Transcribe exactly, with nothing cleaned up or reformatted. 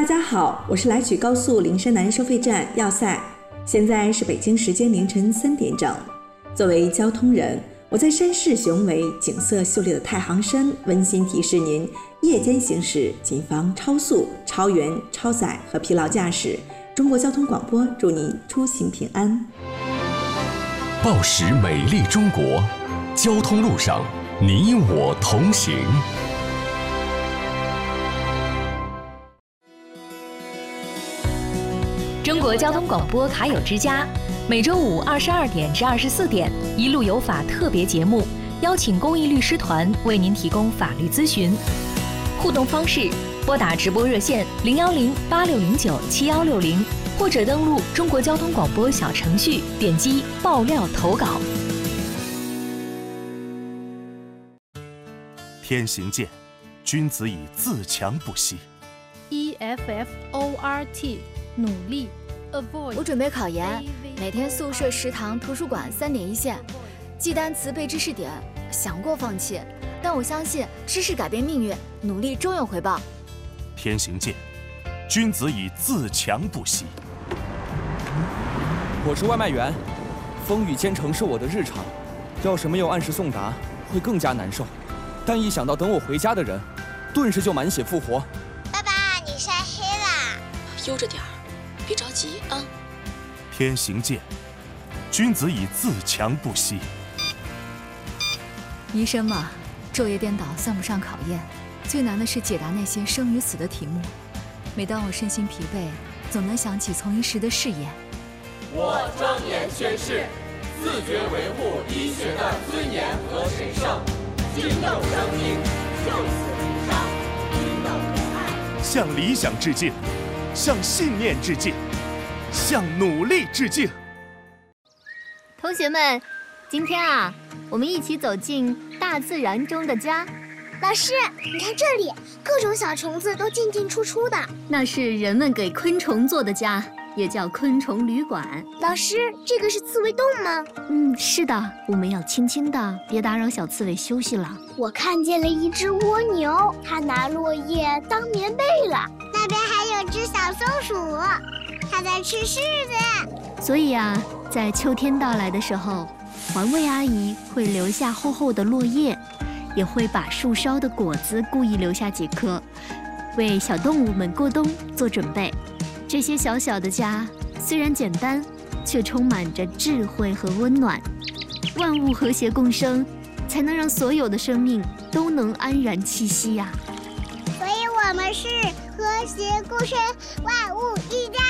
大家好，我是来取高速灵山南收费站要塞，现在是北京时间凌晨三点整。作为交通人，我在山势雄伟、景色秀丽的太行山温馨提示您：夜间行驶谨防超速、超员、超载和疲劳驾驶。中国交通广播祝您出行平安。 报时美丽中国，交通路上你我同行。 中国交通广播卡友之家，每周五二十二点至二十四点，一路有法特别节目，邀请公益律师团为您提供法律咨询。互动方式：拨打直播热线零幺零八六零九七幺六零，或者登录中国交通广播小程序，点击爆料投稿。 天行健，君子以自强不息。 E F F O R T 努力。 我准备考研，每天宿舍、食堂、图书馆三点一线，记单词、背知识点，想过放弃，但我相信知识改变命运，努力终有回报。 天行健，君子以自强不息。 我是外卖员，风雨兼程是我的日常，要是没有按时送达，会更加难受。但一想到等我回家的人，顿时就满血复活。 爸爸，你晒黑啦！ 悠着点儿，别着急啊。 天行健，君子以自强不息。 医生嘛，昼夜颠倒算不上考验，最难的是解答那些生与死的题目。每当我身心疲惫，总能想起从医时的誓言。 我庄严宣誓，自觉维护医学的尊严和神圣，仅有生命，就此无伤，均等无碍。 向理想致敬，向信念致敬，向努力致敬。 同学们，今天啊，我们一起走进大自然中的家。 老师，你看这里，各种小虫子都进进出出的。 那是人们给昆虫做的家，也叫昆虫旅馆。 老师，这个是刺猬洞吗？ 嗯，是的，我们要轻轻的，别打扰小刺猬休息了。 我看见了一只蜗牛，它拿落叶当棉被了。那边还有只小松鼠，它在吃柿子。 所以啊，在秋天到来的时候，环卫阿姨会留下厚厚的落叶，也会把树梢的果子故意留下几颗，为小动物们过冬做准备。这些小小的家虽然简单，却充满着智慧和温暖。万物和谐共生，才能让所有的生命都能安然栖息呀、 啊。所以我们是和谐共生，万物一家。